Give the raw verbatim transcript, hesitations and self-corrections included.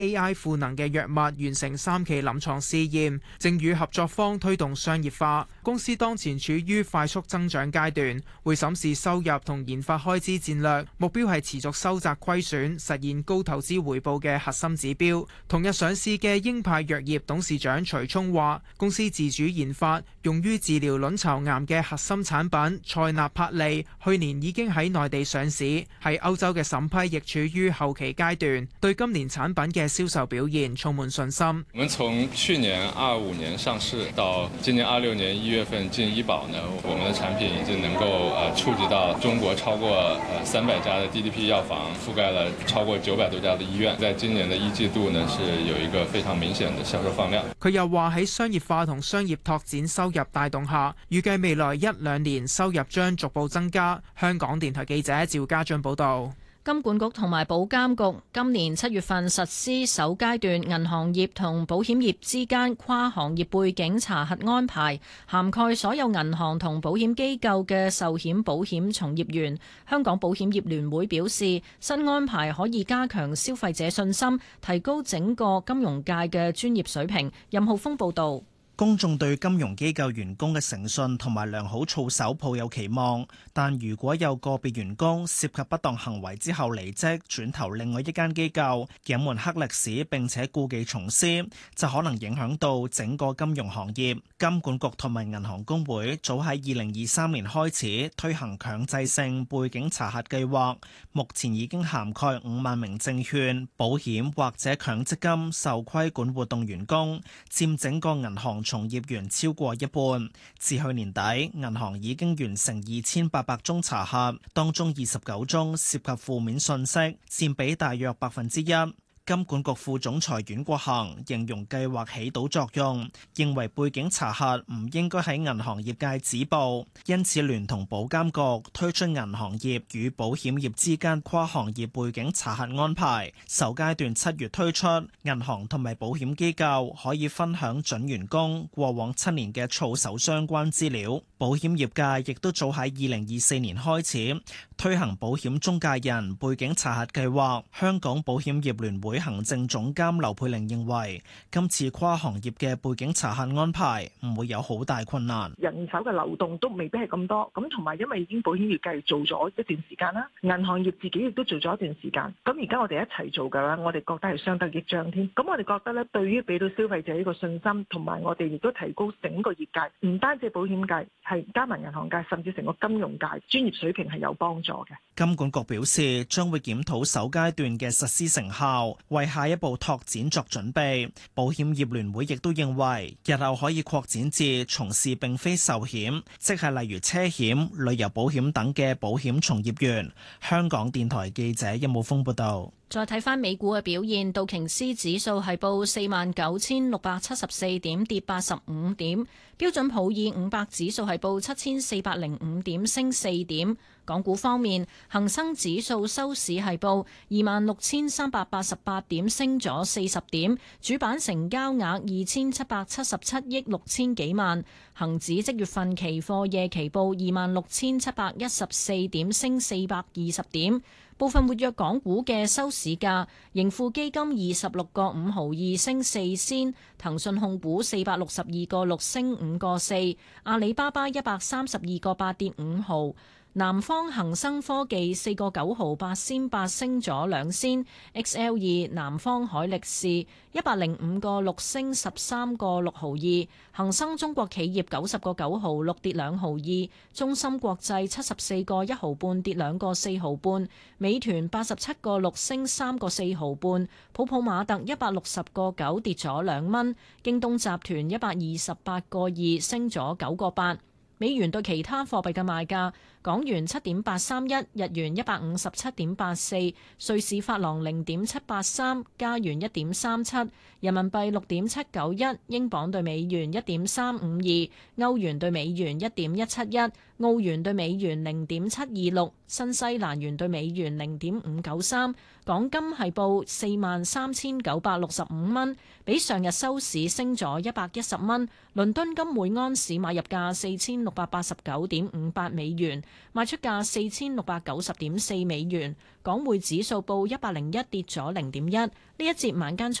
A I 賦能嘅藥物完成三期臨床試驗，正與合作方推動商業化。公司當前處於快速增長階段，會審視收入同研發開支戰略，目標係持續收窄虧損，實現高投資回報嘅核心指標。同日上市嘅英派藥業董事長徐聰話，公司自主研發用於治療卵巢癌嘅核心產品塞納帕利，去年已經喺內地上市，喺歐洲嘅審批亦處於後期階段，對今年產品嘅銷售表現充滿信心。 我們從去年二五年上市到今年二六年一月份進醫保呢，我們的產品已經能夠呃觸及到中國超過呃三百家的 D D P 藥房，覆蓋了超過九百多家的醫院。在今年的一季度呢，是有一個非常明顯的銷售放量。 佢又話喺商業化同商業拓展收入帶動下，預計未來一兩年收入將逐步增加。香港電台記者趙家俊報道。 金管局同埋保監局今年七月份實施首階段銀行業同保險業之間跨行業背景查核安排，涵蓋所有銀行同保險機構嘅壽險保險從業員。香港保險業聯會表示，新安排可以加強消費者信心，提高整個金融界嘅專業水平。任浩峰報導。 公眾對金融機構員工嘅誠信同埋良好操守抱有期望，但如果有個別員工涉及不當行為之後離職，轉投另外一間機構，隱瞞黑歷史並且故技重施，就可能影響到整個金融行業。金管局同埋銀行公會早喺二零二三年開始推行強制性背景查核計劃，目前已經涵蓋五萬名證券、保險或者強積金受規管活動員工，佔整個銀行從業員超過一半。至去年底，銀行已經完成二千八百宗查核，當中二十九宗涉及負面信息，佔比大約百分之一。金管局副總裁阮國恒形容計劃起到作用，認為背景查核唔應該喺銀行業界止步，因此聯同保監局推出銀行業與保險業之間跨行業背景查核安排。首階段七月推出，銀行同埋保險機構可以分享準員工過往七年嘅操守相關資料。保險業界亦都早喺二零二四年開始推行保險中介人背景查核計劃。香港保險業聯會行政總監劉佩玲認為，今次跨行業嘅背景查核安排唔會有好大困難， 人手嘅流動都未必係咁多，咁同埋因為已經保險業界做咗一段時間啦，銀行業自己亦都做咗一段時間，咁而家我哋一齊做㗎啦，我哋覺得係相得益彰添。咁我哋覺得咧，對於俾到消費者呢個信心，同埋我哋亦都提高整個業界，唔單止保險界，係加埋銀行界，甚至成個金融界專業水平係有幫助嘅。 金管局表示，將會檢討首階段嘅實施成效，為下一步拓展作準備。保險業聯會亦都認為，日後可以擴展至從事並非壽險，即係例如車險、旅遊保險等嘅保險從業員。香港電台記者任武峰報道。 再睇翻美股嘅表現，道瓊斯指數係報四萬九千六百七十四點，跌八十五點；標準普爾五百指數係報七千四百零五點，升四點。港股方面，恒生指數收市係報二萬六千三百八十八點，升咗四十點。主板成交額二千七百七十七億六千幾萬。恒指即月份期貨夜期報二萬六千七百一十四點，升四百二十點。部分活躍港股嘅收市價，盈富基金二十六個五毫二升四仙，騰訊控股四百六十二個六升五個四，阿里巴巴一百三十二個八跌五毫。南方恒生科技四個九毫八仙八升咗兩仙 ，X L 二南方海力士一百零五個六升十三個六毫二，恒生中國企業九十個九毫六跌兩毫二，中芯國際七十四個一毫半跌兩個四毫半，美團八十七個六升三個四毫半，普普馬特一百六十個九跌咗兩蚊，京東集團一百二十八個二升咗九個八。美元對其他貨幣嘅賣價：港元七點八三一，日元一百五十七點八四，瑞士法郎零點七八三，加元一點三七，人民幣六點七九一，英鎊對美元一點三五二，歐元對美元一點一七一，澳元對美元零點七二六，新西蘭元對美元零點五九三。港金係報四萬三千九百六十五蚊，比上日收市升咗一百一十蚊。倫敦金每安士買入價四千六百八十九點五八美元， 賣出價四千六百九十點四美元，港匯指數報一百零一，跌咗零點一。呢一節晚間